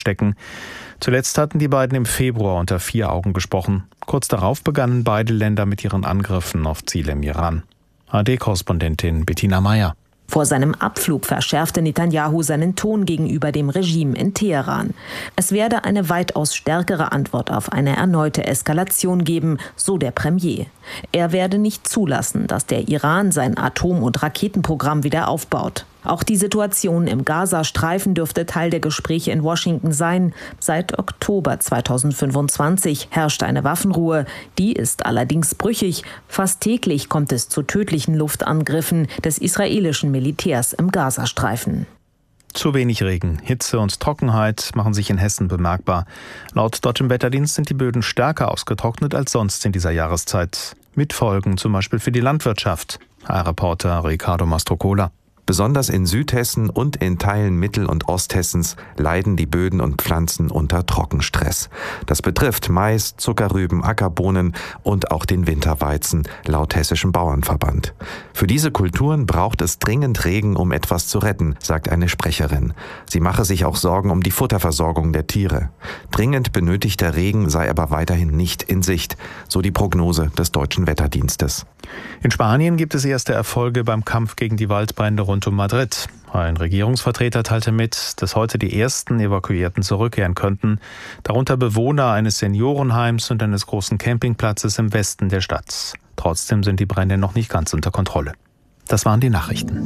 stecken. Zuletzt hatten die beiden im Februar unter 4 Augen gesprochen. Kurz darauf begannen beide Länder mit ihren Angriffen auf Ziele im Iran. ARD-Korrespondentin Bettina Meyer. Vor seinem Abflug verschärfte Netanyahu seinen Ton gegenüber dem Regime in Teheran. Es werde eine weitaus stärkere Antwort auf eine erneute Eskalation geben, so der Premier. Er werde nicht zulassen, dass der Iran sein Atom- und Raketenprogramm wieder aufbaut. Auch die Situation im Gazastreifen dürfte Teil der Gespräche in Washington sein. Seit Oktober 2025 herrscht eine Waffenruhe. Die ist allerdings brüchig. Fast täglich kommt es zu tödlichen Luftangriffen des israelischen Militärs im Gazastreifen. Zu wenig Regen, Hitze und Trockenheit machen sich in Hessen bemerkbar. Laut Deutschem Wetterdienst sind die Böden stärker ausgetrocknet als sonst in dieser Jahreszeit. Mit Folgen zum Beispiel für die Landwirtschaft. HR-Reporter Ricardo Mastrocola. Besonders in Südhessen und in Teilen Mittel- und Osthessens leiden die Böden und Pflanzen unter Trockenstress. Das betrifft Mais, Zuckerrüben, Ackerbohnen und auch den Winterweizen, laut Hessischem Bauernverband. Für diese Kulturen braucht es dringend Regen, um etwas zu retten, sagt eine Sprecherin. Sie mache sich auch Sorgen um die Futterversorgung der Tiere. Dringend benötigter Regen sei aber weiterhin nicht in Sicht, so die Prognose des Deutschen Wetterdienstes. In Spanien gibt es erste Erfolge beim Kampf gegen die Waldbrände rund um Madrid. Ein Regierungsvertreter teilte mit, dass heute die ersten Evakuierten zurückkehren könnten, darunter Bewohner eines Seniorenheims und eines großen Campingplatzes im Westen der Stadt. Trotzdem sind die Brände noch nicht ganz unter Kontrolle. Das waren die Nachrichten.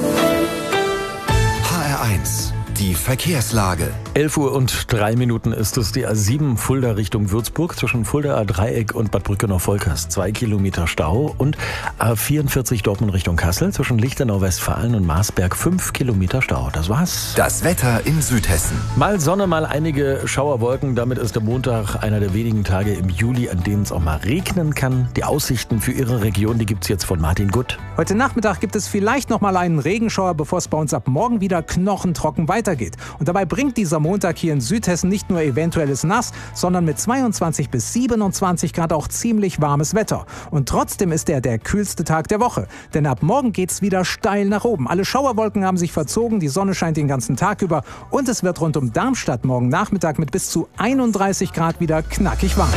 HR1, die Verkehrslage. 11:03 ist es, die A7 Fulda Richtung Würzburg, zwischen Fuldaer Dreieck und Bad Brückenau-Volkers 2 Kilometer Stau, und A44 Dortmund Richtung Kassel, zwischen Lichtenau-Westfalen und Marsberg 5 Kilometer Stau. Das war's. Das Wetter in Südhessen. Mal Sonne, mal einige Schauerwolken. Damit ist der Montag einer der wenigen Tage im Juli, an denen es auch mal regnen kann. Die Aussichten für Ihre Region, die gibt's jetzt von Martin Gutt. Heute Nachmittag gibt es vielleicht noch mal einen Regenschauer, bevor es bei uns ab morgen wieder knochentrocken weitergeht. Und dabei bringt dieser Montag hier in Südhessen nicht nur eventuelles Nass, sondern mit 22 bis 27 Grad auch ziemlich warmes Wetter. Und trotzdem ist er der kühlste Tag der Woche. Denn ab morgen geht's wieder steil nach oben. Alle Schauerwolken haben sich verzogen, die Sonne scheint den ganzen Tag über und es wird rund um Darmstadt morgen Nachmittag mit bis zu 31 Grad wieder knackig warm.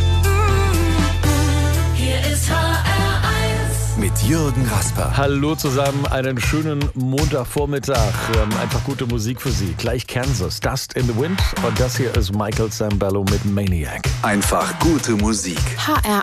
Mit Jürgen Rasper. Hallo zusammen, einen schönen Montagvormittag. Wir haben einfach gute Musik für Sie. Gleich Kansas, Dust in the Wind, und das hier ist Michael Sambello mit Maniac. Einfach gute Musik. HR